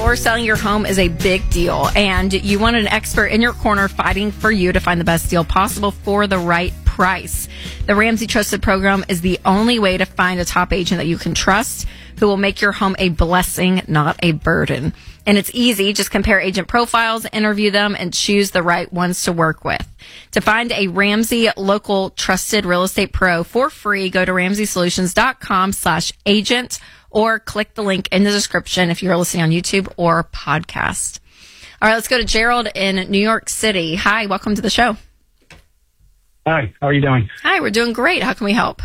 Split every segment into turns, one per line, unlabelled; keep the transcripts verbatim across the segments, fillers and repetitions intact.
or selling your home is a big deal, and you want an expert in your corner fighting for you to find the best deal possible for the right price. The Ramsey Trusted Program is the only way to find a top agent that you can trust who will make your home a blessing, not a burden. And it's easy. Just compare agent profiles, interview them, and choose the right ones to work with. To find a Ramsey local trusted real estate pro for free, go to ramsey solutions dot com slash agent or click the link in the description if you're listening on YouTube or podcast. All right, let's go to Gerald in New York City. Hi, welcome to the show.
Hi, how are you doing?
Hi, we're doing great. How can we help?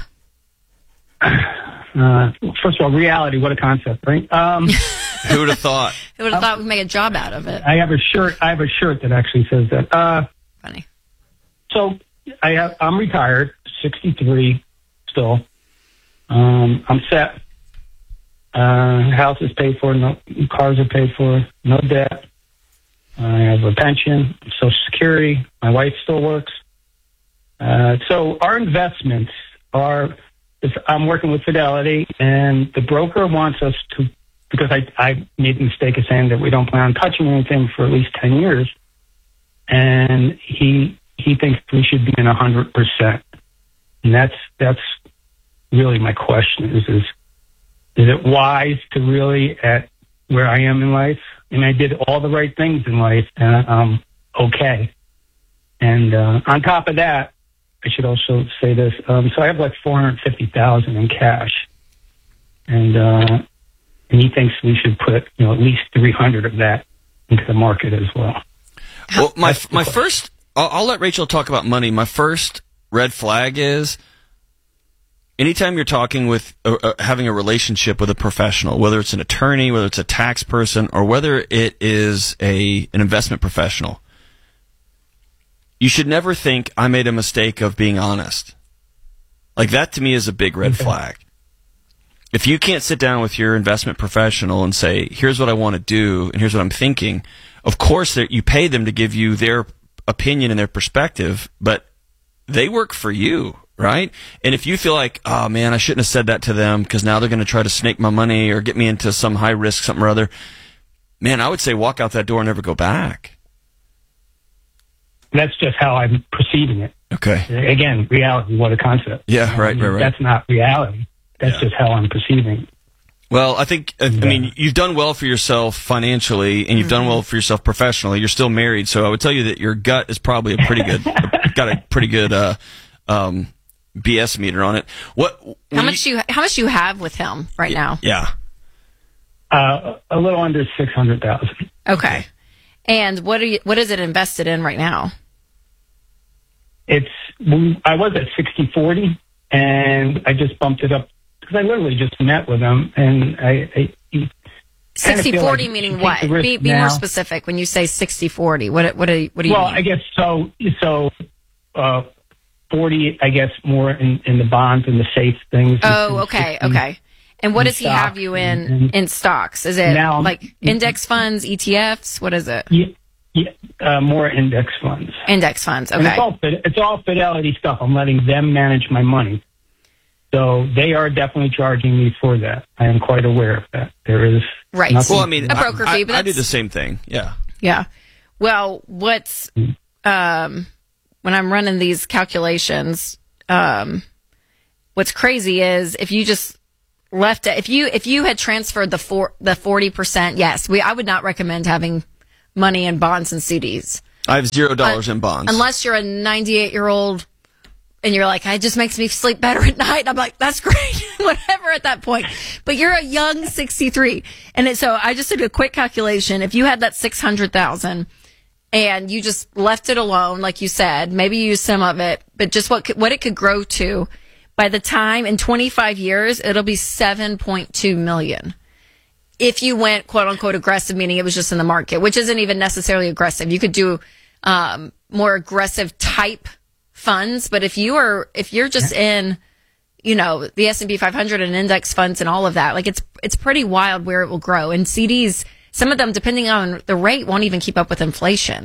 Uh, first of all, reality, what a concept, right? Um,
Who would have thought?
Who would have thought we'd make a job out of it?
I have a shirt. I have a shirt that actually says that. Uh,
Funny.
So I have. I'm retired, sixty-three, still. Um, I'm set. Uh, house is paid for. No cars are paid for. No debt. I have a pension, Social Security. My wife still works. Uh, so our investments are. I'm working with Fidelity, and the broker wants us to, because I, I made the mistake of saying that we don't plan on touching anything for at least ten years, and he he thinks we should be in one hundred percent. And that's that's really my question, is, is, is it wise to really, at where I am in life, and I did all the right things in life, and I'm okay. And uh, on top of that, I should also say this. Um, so I have like four hundred fifty thousand dollars in cash, and uh, and he thinks we should put, you know, at least three hundred of that into the market as well.
Well, my my first, I'll, I'll let Rachel talk about money. My first red flag is anytime you're talking with, uh, uh, having a relationship with a professional, whether it's an attorney, whether it's a tax person, or whether it is a an investment professional. You should never think I made a mistake of being honest. Like, that to me is a big red flag. If you can't sit down with your investment professional and say, here's what I want to do and here's what I'm thinking, of course you pay them to give you their opinion and their perspective, but they work for you, right? And if you feel like, oh man, I shouldn't have said that to them because now they're going to try to snake my money or get me into some high risk something or other, man, I would say walk out that door and never go back.
That's just how I'm perceiving it.
Okay.
Again, reality, what a concept.
Yeah, right,
I mean,
right, right.
That's not reality. That's
yeah.
just how I'm perceiving it.
Well, I think, I
Yeah.
mean, you've done well for yourself financially, and you've done well for yourself professionally. You're still married, so I would tell you that your gut is probably a pretty good, got a pretty good uh, um, B S meter on it. What?
How much you, you how much you have with him right
y-
now?
Yeah.
Uh, a little under six hundred thousand dollars.
Okay. And what are you, what is it invested in right now?
It's, I was at sixty forty, and I just bumped it up because I literally just met with him, and I, I he
sixty forty
like
meaning what? Be, be
now.
more specific when you say sixty forty. What what do, what do you
well,
mean?
I guess so. So, uh, forty, I guess, more in, in the bonds and the safe things.
Oh, okay, okay. And what does he have you in
and, and
in stocks? Is it
now,
like index funds, E T Fs? What is it?
Yeah, yeah uh, more index funds.
Index funds. Okay.
And it's all it's all Fidelity stuff. I'm letting them manage my money, so they are definitely charging me for that. I am quite aware of that. There is
right.
nothing-
Well, I mean,
a broker
I,
fee, but
I, I do
that's-
the same thing. Yeah.
Yeah. Well, what's um, when I'm running these calculations, um, what's crazy is if you just left it, if you if you had transferred the four the forty percent, yes, we I would not recommend having money in bonds and C Ds.
I have zero dollars in bonds.
Unless you're a ninety-eight year old and you're like, it just makes me sleep better at night. I'm like, that's great, whatever at that point. But you're a young sixty-three, and it, so I just did a quick calculation. If you had that six hundred thousand and you just left it alone, like you said, maybe you use some of it, but just what could, what it could grow to. By the time in twenty-five years, it'll be seven point two million. If you went quote unquote aggressive, meaning it was just in the market, which isn't even necessarily aggressive. You could do um, more aggressive type funds, but if you are if you're just in, you know, the S and P five hundred and index funds and all of that, like it's it's pretty wild where it will grow. And C Ds, some of them, depending on the rate, won't even keep up with inflation.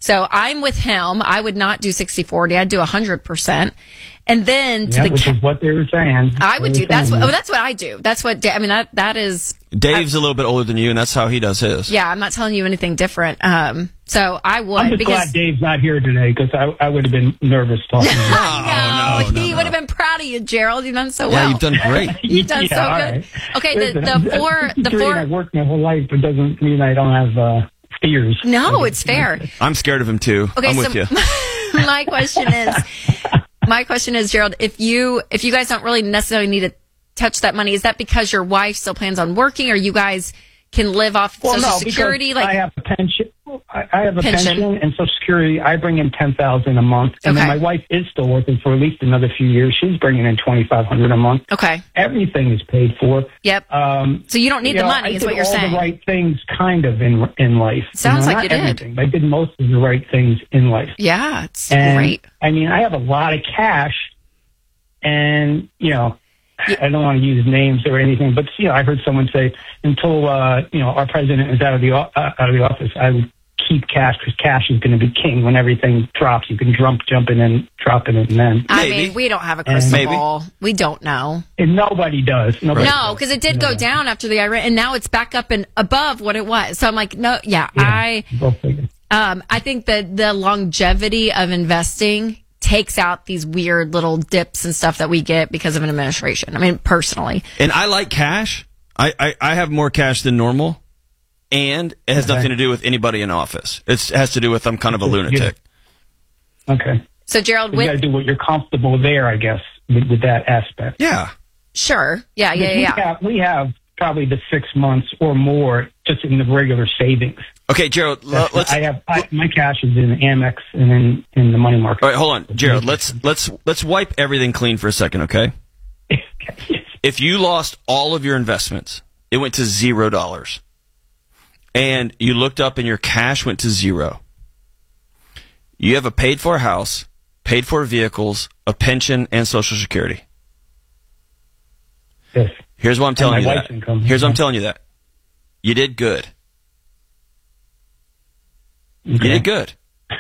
So I'm with him. I would not do sixty forty. I'd do one hundred percent. And then to
Yeah,
the
which
ca-
is what they were saying.
I would
They
do
were
that's
saying
what oh,
that.
that's what I do. That's what Da- I mean that that is
Dave's a little bit older than you, and that's how he does his.
yeah, I'm not telling you anything different. Um so I would
I'm just
because
glad Dave's not here today because I, I would have been nervous talking to him.
no,
no, no,
he
no.
would have been proud of you, Gerald. You've done so
Yeah,
well.
you've done great.
You've done
Yeah,
so
all
good.
right.
Okay, the,
Listen,
the four the
fifty-three and I've
four
worked my whole life, but doesn't mean I don't have uh, fears.
No, it's fair.
I'm scared of him too.
Okay,
I'm
so
with you.
my question is my question is, Gerald, if you if you guys don't really necessarily need to touch that money, is that because your wife still plans on working, or you guys can live off
Well,
Social
no,
Security?
because
Like
I have a pension. I I have a
Pension.
pension. and Social Security. I bring in ten thousand a month, and
Okay.
then my wife is still working for at least another few years. She's bringing in twenty five hundred a month.
okay,
Everything is paid for.
yep.
Um,
So you don't need
you
the
know,
money,
I
is
did
what you're
all
saying.
the right things, kind of in in life.
Sounds
you know,
like
not
you did.
everything, but I did most of the right things in life.
Yeah, it's
And
great.
I mean, I have a lot of cash, and you know, I don't want to use names or anything, but you know, I heard someone say until uh, you know our president is out of the o- uh, out of the office, I would keep cash because cash is going to be king when everything drops. You can jump, jump in and drop it, and then
I
Maybe.
mean, we don't have a crystal
Maybe.
ball. We don't know.
and nobody does. Nobody
No,
does.
because it did
No.
go down after the Iran, and now it's back up and above what it was. So I'm like, no, yeah,
Yeah,
I,
go figure.
um, I think that the longevity of investing takes out these weird little dips and stuff that we get because of an administration. I mean, personally,
And I like cash. I, I, I have more cash than normal, and it has
Okay.
nothing to do with anybody in office. It's, it has to do with I'm kind of a lunatic.
Okay,
so Gerald,
you got to
with
do what you're comfortable there, I guess, with, with that aspect.
Yeah.
sure, yeah, yeah, yeah,
we,
yeah.
have, we have probably the six months or more just in the regular savings.
Okay, Gerald, l- let's.
I have I, my cash is in Amex and in, in the money market.
All right, hold on, Gerald. Let's let's let's wipe everything clean for a second, okay? If you lost all of your investments, it went to zero dollars, and you looked up and your cash went to zero. You have a paid-for house, paid-for vehicles, a pension, and Social Security.
Yes.
Here's why I'm telling
my
you
wife's
that.
income.
Here's why I'm telling you that. You did good. You
Okay.
did good.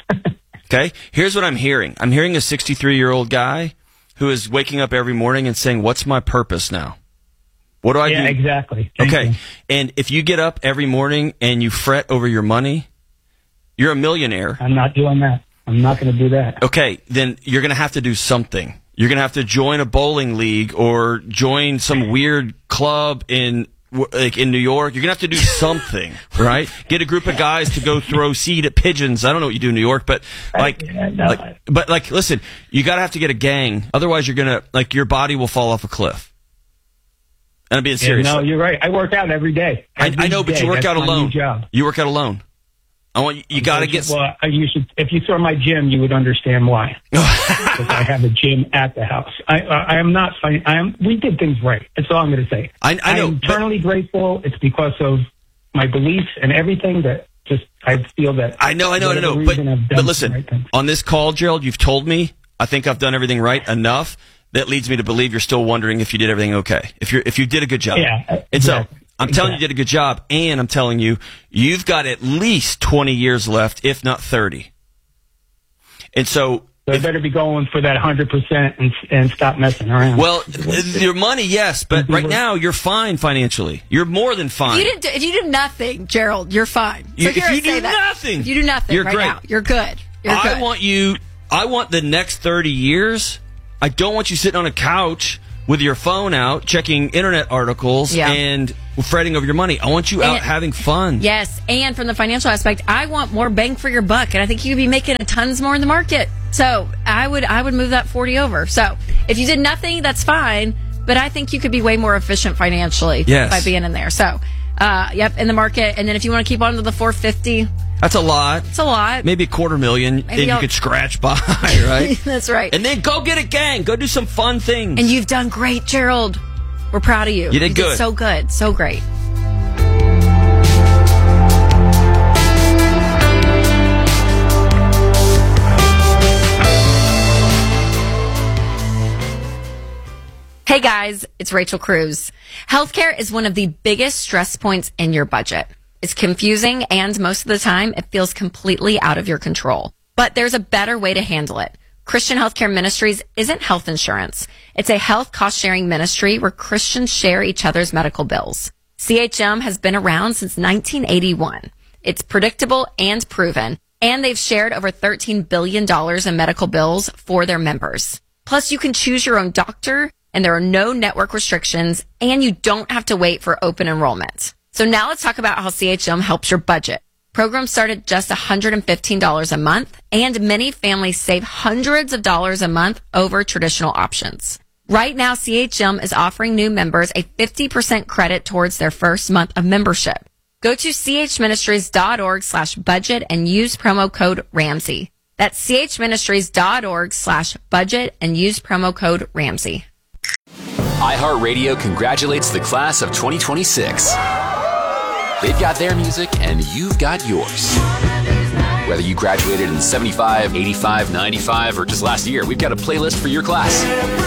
Okay? Here's what I'm hearing. I'm hearing a sixty-three-year-old guy who is waking up every morning and saying, "What's my purpose now? What do I
Yeah,
do?"
exactly. Thank
Okay.
you.
And if you get up every morning and you fret over your money, you're a millionaire.
I'm not doing that. I'm not going to do that.
Okay, then you're going to have to do something. You're going to have to join a bowling league or join some weird club in like in New York. You're going to have to do something, right? Get a group of guys to go throw seed at pigeons. I don't know what you do in New York, but like,
Yeah, no.
like but like listen, you got to have to get a gang. Otherwise you're going to like your body will fall off a cliff. And I'm being
Yeah,
serious.
no, you're right. I work out every day.
I,
Every
I know, but
day.
you work
That's
out
my new
alone.
job.
You work out alone. I want you, you got to get
Well, you should. If you saw my gym, you would understand why. Because I have a gym at the house. I, I, I am not. I am. We did things right. That's all I'm going to say.
I- I know,
I'm
but-
eternally grateful. It's because of my beliefs and everything that just I feel that.
I know, I know, I
whatever
know. But,
reason I've done
but
the
listen,
right things.
on this call, Gerald, you've told me I think I've done everything right enough. That leads me to believe you're still wondering if you did everything okay. If you're if you did a good job.
Yeah,
And so
exactly.
I'm telling you you did a good job, and I'm telling you you've got at least twenty years left, if not thirty. And so
So I better be going for that one hundred percent and and stop messing around.
well, your money, yes, but right now you're fine financially. You're more than fine.
If you didn't do, if you do nothing, Gerald, you're fine. So
You- if
here,
you
say
do
that.
nothing,
if you do nothing
you're
right
great.
now, you're good. You're
I
good.
want you. I want the next thirty years. I don't want you sitting on a couch with your phone out checking internet articles
Yeah.
and fretting over your money. I want you out
And-
having fun.
Yes, and from the financial aspect, I want more bang for your buck, and I think you could be making tons more in the market. So I would I would move that forty over. So if you did nothing, that's fine, but I think you could be way more efficient financially
Yes.
by being in there. So, uh, yep, in the market, and then if you want to keep on to the four fifty,
That's a lot.
it's a lot.
Maybe a quarter million, and you
I'll-
could scratch by, right?
That's right.
And then go get a gang. Go do some fun things.
And you've done great, Gerald. We're proud of you.
You did good.
so good, so great. Hey guys, it's Rachel Cruz. Healthcare is one of the biggest stress points in your budget. It's confusing, and most of the time, it feels completely out of your control. But there's a better way to handle it. Christian Healthcare Ministries isn't health insurance. It's a health cost-sharing ministry where Christians share each other's medical bills. C H M has been around since nineteen eighty-one. It's predictable and proven, and they've shared over thirteen billion dollars in medical bills for their members. Plus, you can choose your own doctor, and there are no network restrictions, and you don't have to wait for open enrollment. So now let's talk about how C H M helps your budget. Programs start at just one hundred fifteen dollars a month, and many families save hundreds of dollars a month over traditional options. Right now, C H M is offering new members a fifty percent credit towards their first month of membership. Go to chministries.org slash budget and use promo code Ramsey. That's chministries.org slash budget and use promo code Ramsey.
iHeartRadio congratulates the class of twenty twenty-six. They've got their music, and you've got yours. Whether you graduated in seventy-five, eighty-five, ninety-five, or just last year, we've got a playlist for your class.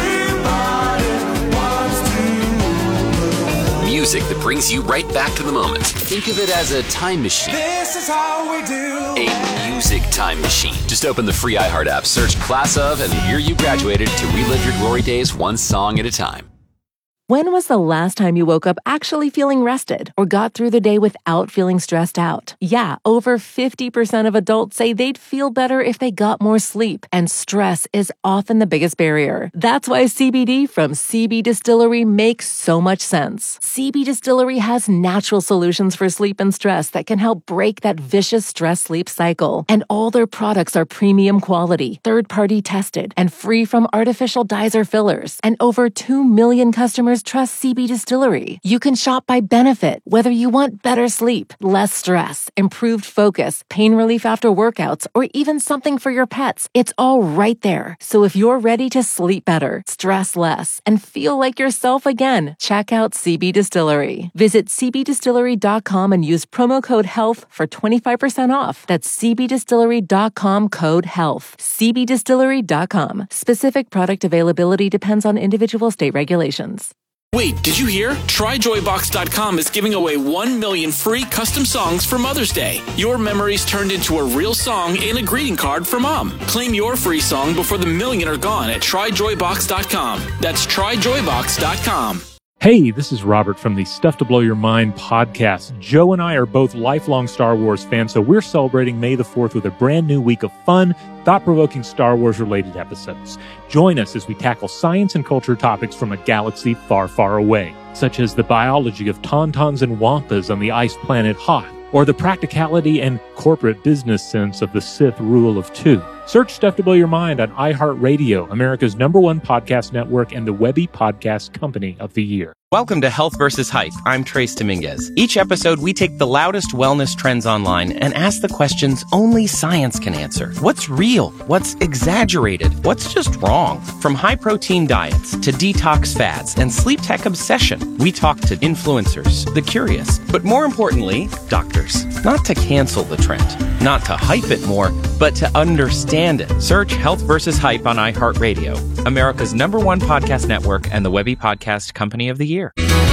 Music that brings you right back to the moment. Think of it as a time machine.
This is how we do.
A music time machine. Just open the free iHeart app, search Class of and the year you graduated to relive your glory days one song at a time.
When was the last time you woke up actually feeling rested or got through the day without feeling stressed out? Yeah, over fifty percent of adults say they'd feel better if they got more sleep, and stress is often the biggest barrier. That's why C B D from C B Distillery makes so much sense. C B Distillery has natural solutions for sleep and stress that can help break that vicious stress-sleep cycle. And all their products are premium quality, third-party tested, and free from artificial dyes or fillers. And over two million customers trust C B Distillery. You can shop by benefit, whether you want better sleep, less stress, improved focus, pain relief after workouts, or even something for your pets. It's all right there. So if you're ready to sleep better, stress less, and feel like yourself again, check out C B Distillery. Visit c b distillery dot com and use promo code HEALTH for twenty-five percent off. That's c b distillery dot com code HEALTH. c b distillery dot com. Specific product availability depends on individual state regulations.
Wait, did you hear? Try joy box dot com is giving away one million free custom songs for Mother's Day. Your memories turned into a real song and a greeting card for Mom. Claim your free song before the million are gone at try joy box dot com. That's try joy box dot com.
Hey, this is Robert from the Stuff to Blow Your Mind podcast. Joe and I are both lifelong Star Wars fans, so we're celebrating May the fourth with a brand new week of fun, thought-provoking Star Wars-related episodes. Join us as we tackle science and culture topics from a galaxy far, far away, such as the biology of tauntauns and wampas on the ice planet Hoth, or the practicality and corporate business sense of the Sith rule of two. Search Stuff to Blow Your Mind on iHeartRadio, America's number one podcast network and the Webby Podcast Company of the Year.
Welcome to Health versus Hype. I'm Trace Dominguez. Each episode, we take the loudest wellness trends online and ask the questions only science can answer. What's real? What's exaggerated? What's just wrong? From high-protein diets to detox fads and sleep tech obsession, we talk to influencers, the curious, but more importantly, doctors. Not to cancel the trend, not to hype it more, but to understand it. Search Health versus Hype on iHeartRadio, America's number one podcast network and the Webby Podcast Company of the Year.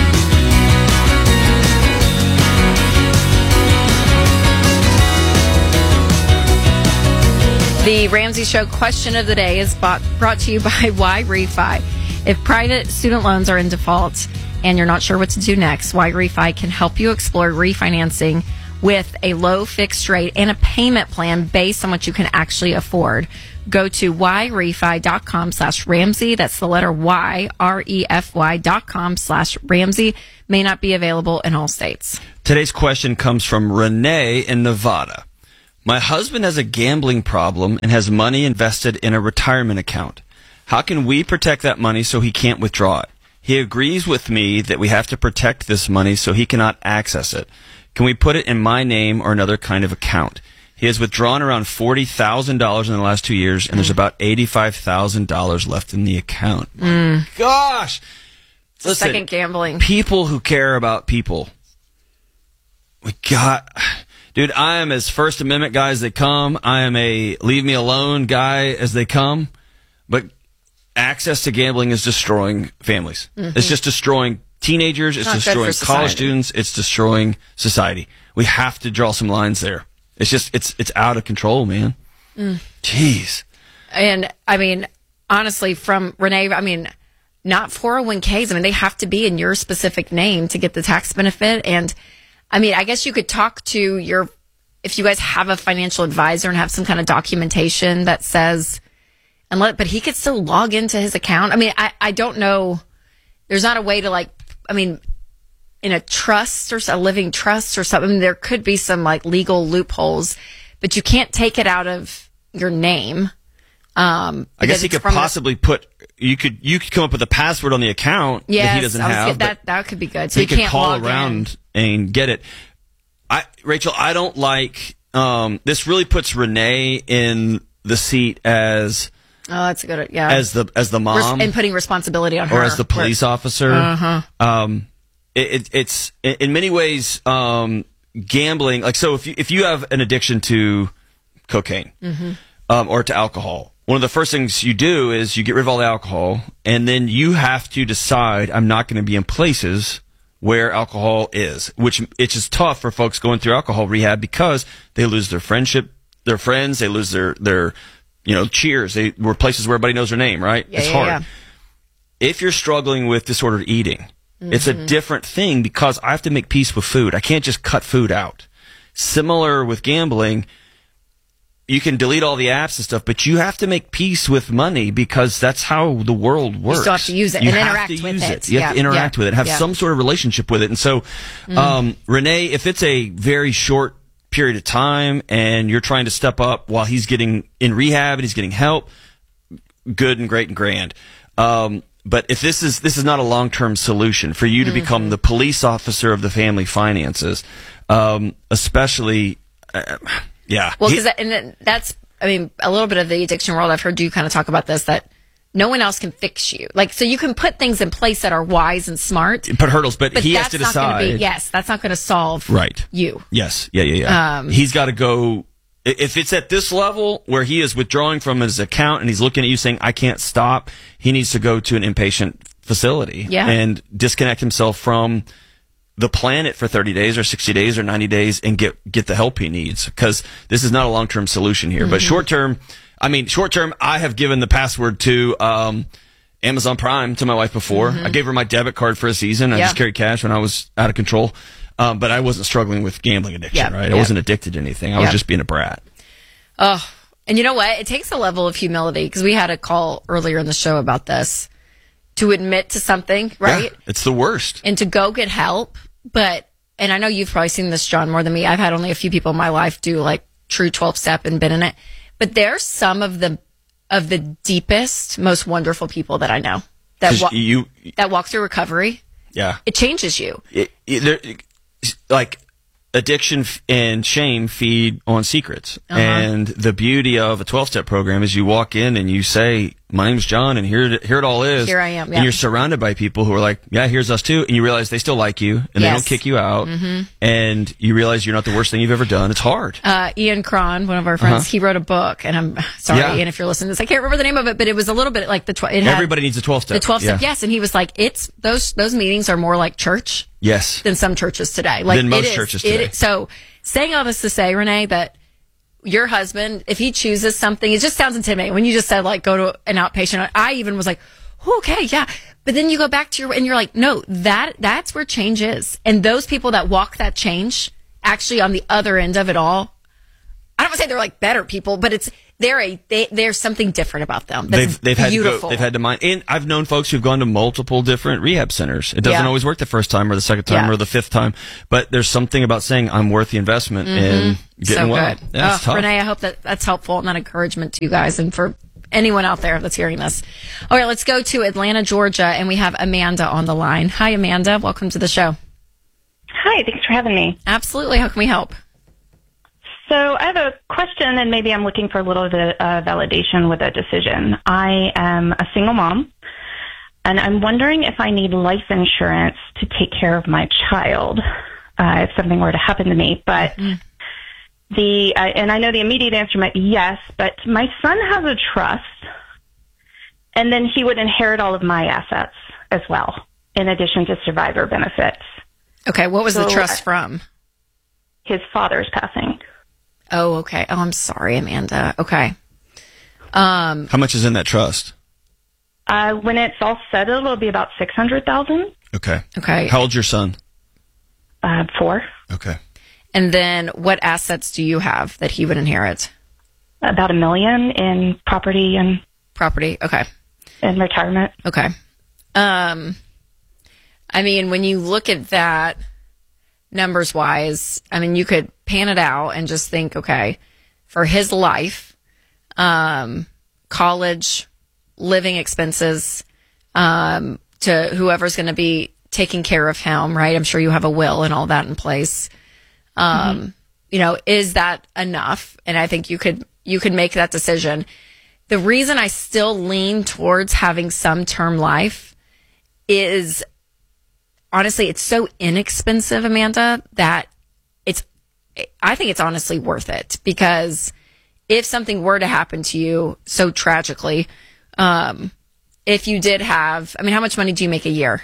The Ramsey Show question of the day is bought, brought to you by Y-Refi. If private student loans are in default and you're not sure what to do next, Y-Refi can help you explore refinancing with a low fixed rate and a payment plan based on what you can actually afford. Go to yrefi.com slash Ramsey. That's the letter Y, R E F Y dot com slash Ramsey. May not be available in all states.
Today's question comes from Renee in Nevada. My husband has a gambling problem and has money invested in a retirement account. How can we protect that money so he can't withdraw it? He agrees with me that we have to protect this money so he cannot access it. Can we put it in my name or another kind of account? He has withdrawn around forty thousand dollars in the last two years, and mm. there's about eighty-five thousand dollars left in the account.
Mm.
Gosh!
It's Listen, second gambling.
People who care about people. We got... Dude, I am as First Amendment guy as they come. I am a leave me alone guy as they come. But access to gambling is destroying families. Mm-hmm. It's just destroying teenagers. It's
Not
destroying college students. It's destroying society. We have to draw some lines there. It's just, it's it's out of control, man.
Mm.
Jeez.
And, I mean, honestly, from Renee, I mean, not four oh one k's. I mean, they have to be in your specific name to get the tax benefit. And, I mean, I guess you could talk to your, if you guys have a financial advisor and have some kind of documentation that says, and let, but he could still log into his account. I mean, I, I don't know. There's not a way to, like, I mean, in a trust or a living trust or something, there could be some like legal loopholes, but you can't take it out of your name. Um,
I guess he could possibly the, put, you could, you could come up with a password on the account
yes,
that he doesn't have.
That, that could be good. So
he
you
could
can't
call
log
around
in.
and get it. I, Rachel, I don't like, um, this really puts Renee in the seat as,
oh, that's a good, yeah.
As the, as the mom.
And putting responsibility on her.
Or as the police
Where,
officer.
Uh-huh.
Um, it, it, it's, in many ways, um, gambling. Like, so if you, if you have an addiction to cocaine, mm-hmm. um, or to alcohol, one of the first things you do is you get rid of all the alcohol, and then you have to decide, I'm not going to be in places where alcohol is, which it's just tough for folks going through alcohol rehab because they lose their friendship, their friends, they lose their, their, you know, cheers. They were places where everybody knows their name, right?
Yeah,
it's
yeah,
hard.
yeah.
If you're struggling with disordered eating, mm-hmm. it's a different thing because I have to make peace with food. I can't just cut food out. Similar with gambling, you can delete all the apps and stuff, but you have to make peace with money because that's how the world works.
You still have to use it
you
and
have
interact
to
with
use
it.
it. You
yeah.
have to interact
yeah.
with it, have
yeah.
some sort of relationship with it. And so, mm. um, Renee, if it's a very short period of time and you're trying to step up while he's getting in rehab and he's getting help, good and great and grand. Um, but if this is this is not a long-term solution for you to mm-hmm. become the police officer of the family finances, um, especially, uh, yeah.
Well, because that, and that's, I mean, a little bit of the addiction world. I've heard you kind of talk about this, that no one else can fix you. Like, so you can put things in place that are wise and smart.
Put hurdles, but,
but
he has to decide.
Be, yes, that's not going to solve
right.
you.
Yes, yeah, yeah, yeah. Um, He's got to go. If it's at this level where he is withdrawing from his account and he's looking at you saying, I can't stop, he needs to go to an inpatient facility
yeah.
and disconnect himself from the planet for thirty days or sixty days or ninety days and get, get the help he needs. Because this is not a long-term solution here. Mm-hmm. But short-term, I mean, short-term, I have given the password to um, Amazon Prime to my wife before. Mm-hmm. I gave her my debit card for a season. I yeah. just carried cash when I was out of control. Um, but I wasn't struggling with gambling addiction, yep, right? I yep. wasn't addicted to anything. I yep. was just being a brat.
Oh, and you know what? It takes a level of humility because we had a call earlier in the show about this to admit to something, right?
Yeah, it's the worst.
And to go get help. But, and I know you've probably seen this, John, more than me. I've had only a few people in my life do like true twelve step and been in it. But there's some of the, of the deepest, most wonderful people that I know that, wa-
you,
that walk through recovery.
Yeah.
It changes you.
It, it, there, like addiction and shame feed on secrets. Uh-huh. And the beauty of a twelve-step program is you walk in and you say, my name's John, and here, here it all is.
Here I am, yeah.
And you're surrounded by people who are like, yeah, here's us too. And you realize they still like you, and yes. they don't kick you out. Mm-hmm. And you realize you're not the worst thing you've ever done. It's hard. Uh,
Ian Cron, one of our friends,
uh-huh.
he wrote a book, and I'm sorry,
yeah.
Ian, if you're listening to this. I can't remember the name of it, but it was a little bit like the twelve.
Everybody needs a twelve-step.
The twelve-step,
yeah.
yes. And he was like, it's, those, those meetings are more like church.
Yes.
Than some churches today. Like
than most
it is,
churches today.
It, so, saying all this to say, Renee, that your husband, if he chooses something, it just sounds intimidating. When you just said, like, go to an outpatient, I even was like, oh, okay, yeah. But then you go back to your, and you're like, no, that, that's where change is. And those people that walk that change, actually on the other end of it all, I don't want to say they're like better people, but it's, they're a, they, there's something different about them. That's
they've, they've
beautiful.
Had to go, they've had to mind. And I've known folks who've gone to multiple different rehab centers. It doesn't
yeah.
always work the first time or the second time
yeah.
or the fifth time, but there's something about saying I'm worth the investment mm-hmm. in getting
so
well.
Good.
Yeah,
oh, Renee, I hope that that's helpful and that encouragement to you guys and for anyone out there that's hearing this. All right, let's go to Atlanta, Georgia, and we have Amanda on the line. Hi, Amanda. Welcome to the show.
Hi, thanks for having me.
Absolutely. How can we help?
So I have a question, and maybe I'm looking for a little bit of validation with a decision. I am a single mom, and I'm wondering if I need life insurance to take care of my child uh, if something were to happen to me. But mm. the uh, and I know the immediate answer might be yes, but my son has a trust, and then he would inherit all of my assets as well, in addition to survivor benefits.
Okay, what was
so,
the trust from?
his father's passing.
Oh, okay. Oh, I'm sorry, Amanda. Okay. Um,
How much is in that trust?
Uh, when it's all settled, it'll be about six hundred thousand.
Okay.
Okay.
How old's your son?
Uh, four.
Okay.
And then what assets do you have that he would inherit?
About a million in property and
property. Okay.
And retirement.
Okay. Um, I mean, when you look at that numbers wise, I mean, you could pan it out and just think, okay, for his life, um, college, living expenses, um, to whoever's going to be taking care of him, right? I'm sure you have a will and all that in place. Um, mm-hmm. You know, is that enough? And I think you could, you could make that decision. The reason I still lean towards having some term life is honestly, it's so inexpensive, Amanda, that it's, I think it's honestly worth it, because if something were to happen to you so tragically, um, if you did have, I mean, how much money do you make a year?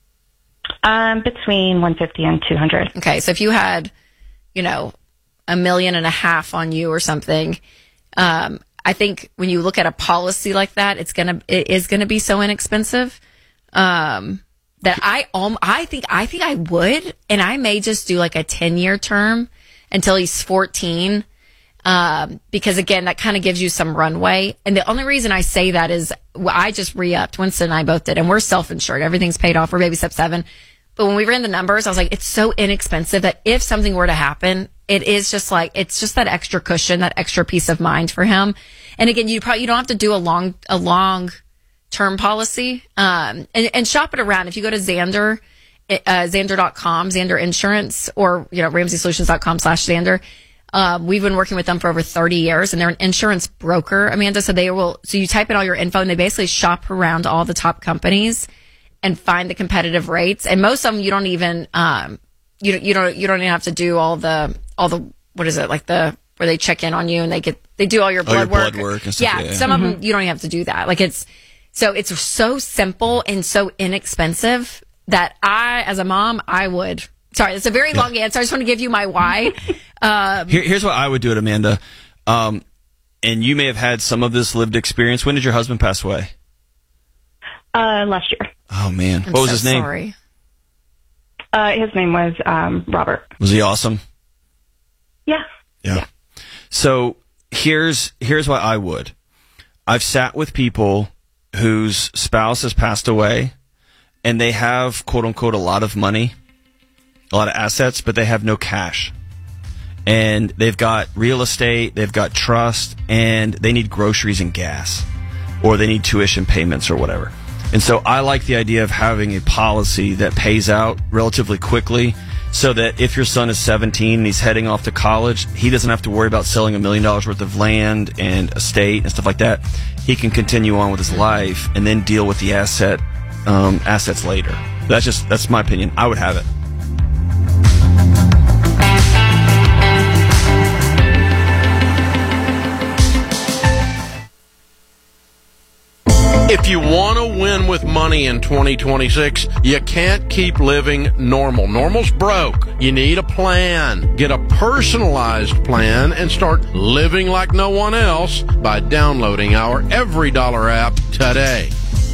Um, between one hundred fifty and two hundred.
Okay. So if you had, you know, a million and a half on you or something, um, I think when you look at a policy like that, it's gonna, it is gonna be so inexpensive, um, that I, um, I think, I think I would, and I may just do like a ten year term until he's fourteen. Um, because again, that kind of gives you some runway. And the only reason I say that is well, I just re-upped. Winston and I both did, and we're self-insured. Everything's paid off. We're baby step seven. But when we ran the numbers, I was like, it's so inexpensive that if something were to happen, it is just like, it's just that extra cushion, that extra peace of mind for him. And again, you probably, you don't have to do a long, a long term policy. Um, and, and shop it around. If you go to Xander, uh, Xander dot com, Xander Insurance, or, you know, Ramsey Solutions dot com slash Xander. Um, we've been working with them for over thirty years, and they're an insurance broker, Amanda. So they will, so you type in all your info and they basically shop around all the top companies and find the competitive rates. And most of them, you don't even, um, you, you don't, you don't even have to do all the, all the, what is it? Like the, where they check in on you and they get, they do all your blood
oh, your
work.
blood work and stuff.
Yeah.
Yeah, yeah.
Some
Mm-hmm.
of them, you don't even have to do that. Like it's, so it's so simple and so inexpensive that I, as a mom, I would, sorry, it's a very yeah. long answer. I just want to give you my why. Um,
Here, here's what I would do it, Amanda. Um, and you may have had some of this lived experience. When did your husband pass away?
Uh, last year.
Oh, man.
I'm
what was
so
his name?
Sorry.
Uh, his name was um, Robert.
Was he awesome?
Yeah.
yeah.
Yeah.
So here's here's what I would. I've sat with people whose spouse has passed away, and they have, quote unquote, a lot of money, a lot of assets, but they have no cash. And they've got real estate, they've got trust, and they need groceries and gas, or they need tuition payments or whatever. And so I like the idea of having a policy that pays out relatively quickly, so that if your son is seventeen and he's heading off to college, he doesn't have to worry about selling a million dollars worth of land and estate and stuff like that. He can continue on with his life and then deal with the asset um, assets later. That's just that's my opinion. I would have it.
If you want to win with money in twenty twenty-six, you can't keep living normal. Normal's broke. You need a plan. Get a personalized plan and start living like no one else by downloading our Every Dollar app today.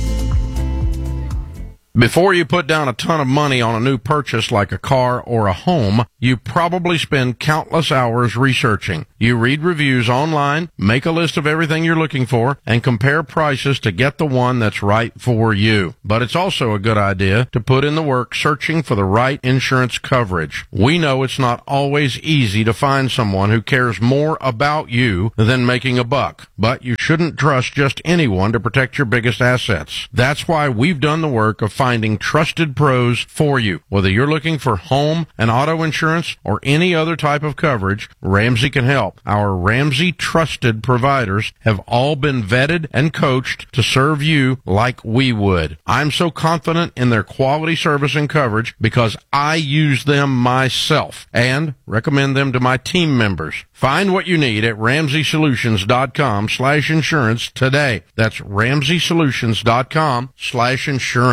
Before you put down a ton of money on a new purchase like a car or a home, you probably spend countless hours researching. You read reviews online, make a list of everything you're looking for, and compare prices to get the one that's right for you. But it's also a good idea to put in the work searching for the right insurance coverage. We know it's not always easy to find someone who cares more about you than making a buck, but you shouldn't trust just anyone to protect your biggest assets. That's why we've done the work of finding trusted pros for you. Whether you're looking for home and auto insurance or any other type of coverage, Ramsey can help. Our Ramsey trusted providers have all been vetted and coached to serve you like we would. I'm so confident in their quality service and coverage because I use them myself and recommend them to my team members. Find what you need at Ramsey Solutions dot com slash insurance today. That's Ramsey Solutions dot com slash insurance.
From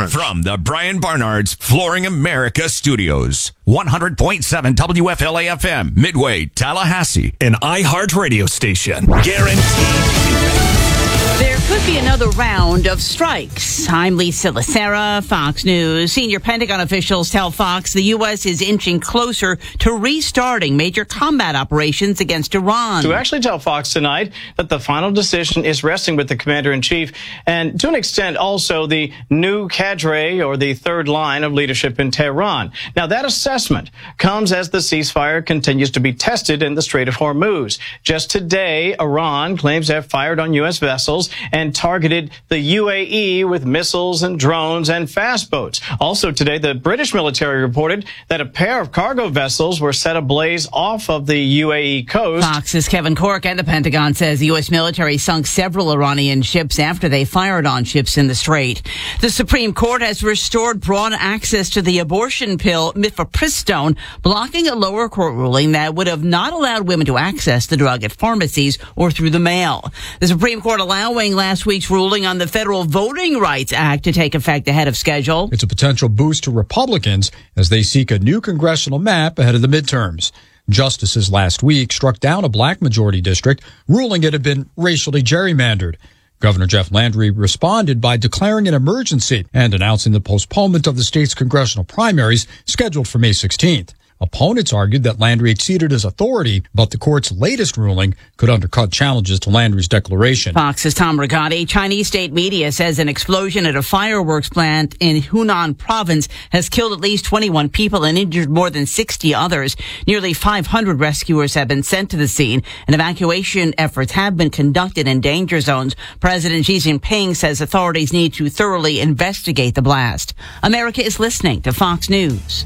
the Brian Barnard's Flooring America Studios. one hundred point seven W F L A F M, Midway, Tallahassee.
An iHeart radio station. Guaranteed.
There could be another round of strikes. I'm Lisa Lacera, Fox News. Senior Pentagon officials tell Fox the U S is inching closer to restarting major combat operations against Iran.
To actually tell Fox tonight that the final decision is resting with the commander-in-chief and, to an extent, also the new cadre or the third line of leadership in Tehran. Now, that assessment comes as the ceasefire continues to be tested in the Strait of Hormuz. Just today, Iran claims to have fired on U S vessels and targeted the U A E with missiles and drones and fast boats. Also today, the British military reported that a pair of cargo vessels were set ablaze off of the U A E coast.
Fox's Kevin Corke and the Pentagon says the U S military sunk several Iranian ships after they fired on ships in the Strait. The Supreme Court has restored broad access to the abortion pill mifepristone, blocking a lower court ruling that would have not allowed women to access the drug at pharmacies or through the mail. The Supreme Court allowing last week's ruling on the Federal Voting Rights Act to take effect ahead of schedule.
It's a potential boost to Republicans as they seek a new congressional map ahead of the midterms. Justices last week struck down a black majority district, ruling it had been racially gerrymandered. Governor Jeff Landry responded by declaring an emergency and announcing the postponement of the state's congressional primaries scheduled for May sixteenth. Opponents argued that Landry exceeded his authority, but the court's latest ruling could undercut challenges to Landry's declaration.
Fox's Tom Rigotti. Chinese state media says an explosion at a fireworks plant in Hunan province has killed at least twenty-one people and injured more than sixty others. Nearly five hundred rescuers have been sent to the scene, and evacuation efforts have been conducted in danger zones. President Xi Jinping says authorities need to thoroughly investigate the blast. America is listening to Fox News.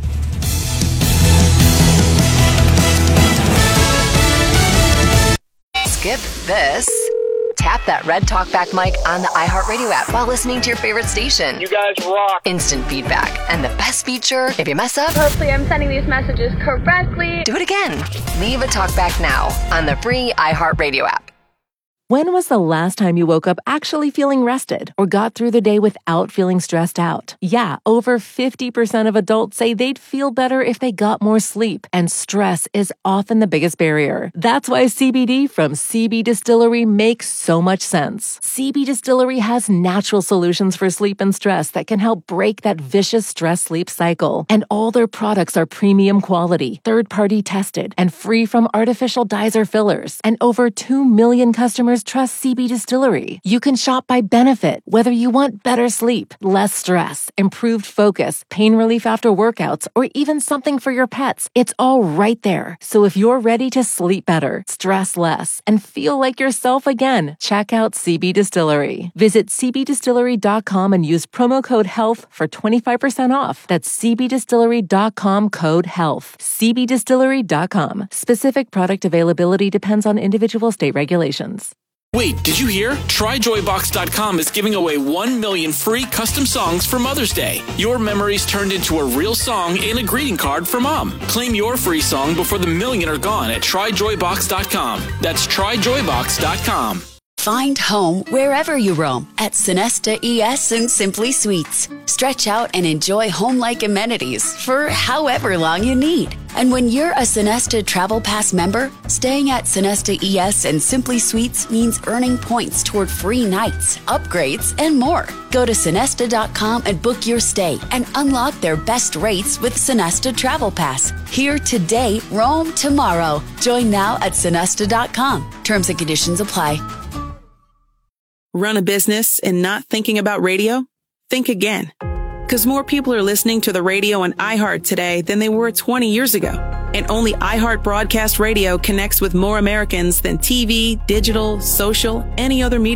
Skip this. Tap that red talkback mic on the iHeartRadio app while listening to your favorite station.
You guys rock.
Instant feedback. And the best feature, if you mess up,
hopefully I'm sending these messages correctly.
Do it again. Leave a talkback now on the free iHeartRadio app.
When was the last time you woke up actually feeling rested or got through the day without feeling stressed out? Yeah, over fifty percent of adults say they'd feel better if they got more sleep, and stress is often the biggest barrier. That's why C B D from C B Distillery makes so much sense. C B Distillery has natural solutions for sleep and stress that can help break that vicious stress-sleep cycle. And all their products are premium quality, third-party tested, and free from artificial dyes or fillers. And over two million customers trust C B Distillery. You can shop by benefit, whether you want better sleep, less stress, improved focus, pain relief after workouts, or even something for your pets. It's all right there. So if you're ready to sleep better, stress less, and feel like yourself again, check out C B Distillery. Visit c b distillery dot com and use promo code HEALTH for twenty-five percent off. That's c b distillery dot com code HEALTH. c b distillery dot com. Specific product availability depends on individual state regulations.
Wait, did you hear? Try joy box dot com is giving away one million free custom songs for Mother's Day. Your memories turned into a real song and a greeting card for Mom. Claim your free song before the million are gone at try joy box dot com. That's try joy box dot com.
Find home wherever you roam at Sonesta E S and Simply Suites. Stretch out and enjoy home-like amenities for however long you need. And when you're a Sonesta Travel Pass member, staying at Sonesta E S and Simply Suites means earning points toward free nights, upgrades, and more. Go to Sonesta dot com and book your stay and unlock their best rates with Sonesta Travel Pass. Here today, roam tomorrow. Join now at Sonesta dot com. Terms and conditions apply.
Run a business and not thinking about radio? Think again. Because more people are listening to the radio on iHeart today than they were twenty years ago. And only iHeart Broadcast Radio connects with more Americans than T V, digital, social, any other media.